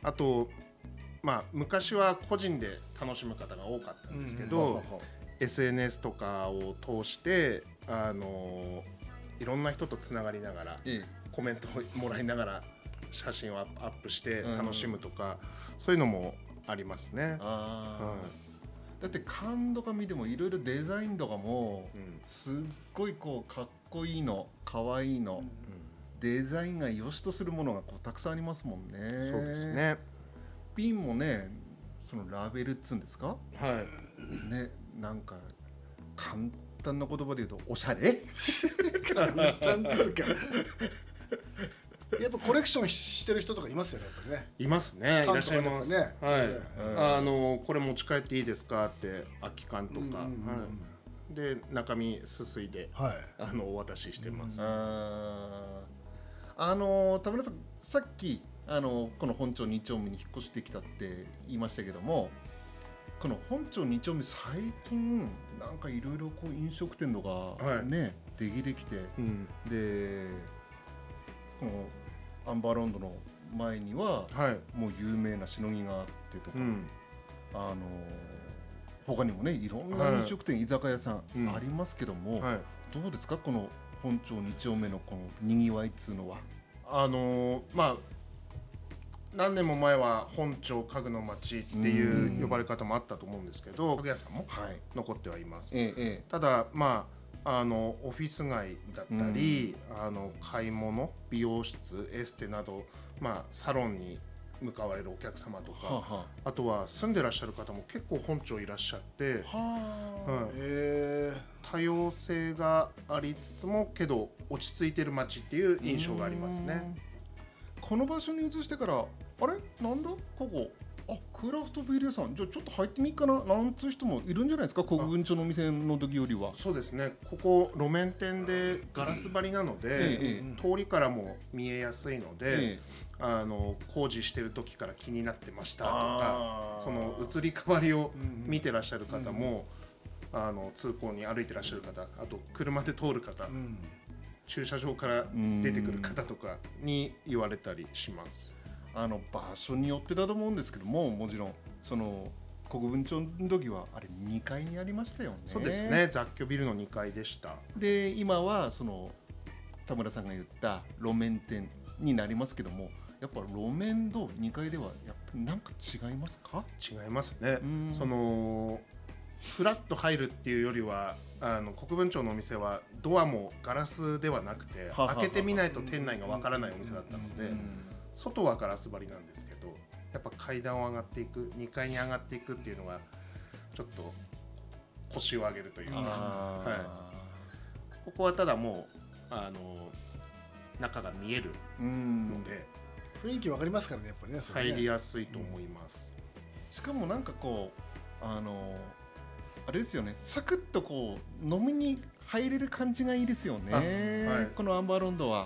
あと、昔は個人で楽しむ方が多かったんですけど、SNS とかを通していろんな人とつながりながら、コメントをもらいながら写真をアップして楽しむとか、そういうのもありますね。 だって缶とか見てもいろいろデザインとかもすっごいこうかっこいいの、かわいいの、デザインが良しとするものがこうたくさんありますもんね。 そうですね。 ピンもね、そのラベルっつうんですか、ね、なんか簡単な言葉で言うとおしゃれ簡単ですかやっぱコレクションしてる人とかいますよね、やっぱりね。 いますね、いらっしゃいますね。 これ持ち帰っていいですかって空き缶とか、で中身すすいで、お渡ししてます。 田村さん、さっきこの本町2丁目に引っ越してきたって言いましたけども、この本町2丁目最近なんかいろいろこう飲食店とかね、できてきて、でこのアンバーロンドの前にはもう有名なしのぎがあってとか、他にもねいろんな飲食店、居酒屋さんありますけども、どうですか、この本町2丁目のこのにぎわいっつうのは。 何年も前は本町家具の街っていう呼ばれ方もあったと思うんですけど、家具屋さんも残ってはいます。ただオフィス街だったり、買い物、美容室、エステなど、サロンに向かわれるお客様とか、あとは住んでらっしゃる方も結構本町いらっしゃって、多様性がありつつもけど落ち着いてる街っていう印象がありますね。 この場所に移してから、あれなんだここ、クラフトビール屋さん、じゃあちょっと入ってみっかななんつう人もいるんじゃないですか、国分町のお店の時よりは。 そうですね、ここ路面店でガラス張りなので、通りからも見えやすいので、工事してる時から気になってましたとか、その移り変わりを見てらっしゃる方も、通行に歩いてらっしゃる方、あと車で通る方、駐車場から出てくる方とかに言われたりします。 場所によってだと思うんですけども、もちろんその国分町の時はあれ2階にありましたよね。 そうですね、雑居ビルの2階でした。 で今はその田村さんが言った路面店になりますけども、やっぱ路面と2階ではやっぱなんか違いますか？ 違いますね。そのフラッと入るっていうよりは、国分町のお店はドアもガラスではなくて、開けてみないと店内がわからないお店だったので、外はガラス張りなんですけど、やっぱ階段を上がっていく、2階に上がっていくっていうのがちょっと腰を上げるというか、ここはただもう中が見えるので、 雰囲気わかりますからね、やっぱりね、 入りやすいと思います。 しかもなんかこうあれですよね、サクッとこう飲みに入れる感じがいいですよね、このアンバーロンドは。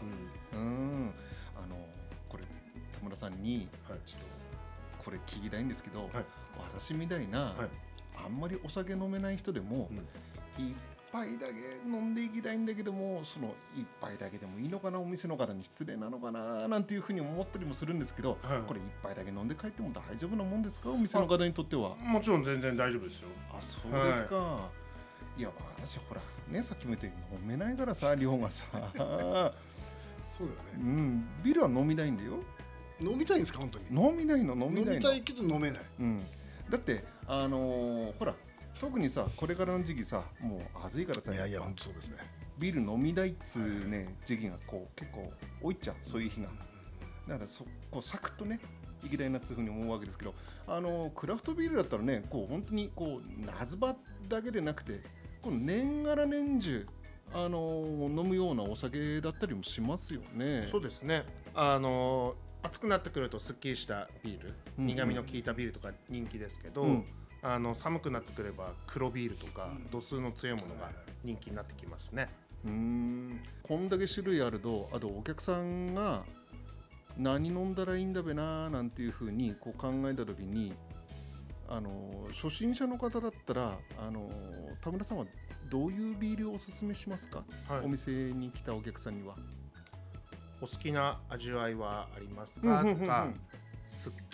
これ田村さんにちょっとこれ聞きたいんですけど、私みたいな、あんまりお酒飲めない人でも、一杯だけ飲んでいきたいんだけども、その一杯だけでもいいのかな、お店の方に失礼なのかななんていうふうに思ったりもするんですけど、これ一杯だけ飲んで帰っても大丈夫なもんですか、お店の方にとっては。 もちろん全然大丈夫ですよ。 そうですか。いや私ほらね、さっきも言ったように飲めないからさ、量がさそうだよね。 ビールは飲みたいんだよ。 飲みたいんですか、本当に。 飲みたいの。 飲みたいけど飲めない。 だってほら特にさ、これからの時期さ、もう暑いからさ、 いや本当そうですね。 ビール飲みたいっつうね、時期がこう結構多いっちゃう、そういう日が。だからこうサクッとね行きたいなっていうふうに思うわけですけど、クラフトビールだったらね、こう本当にこう夏場だけでなくて、この年がら年中飲むようなお酒だったりもしますよね。 そうですね。暑くなってくるとすっきりしたビール、苦味の効いたビールとか人気ですけど、寒くなってくれば黒ビールとか度数の強いものが人気になってきますね。 こんだけ種類あると、あとお客さんが何飲んだらいいんだべななんていうふうにこう考えた時に、初心者の方だったら田村さんはどういうビールをおすすめしますか？お店に来たお客さんには。 お好きな味わいはありますかとか、すっ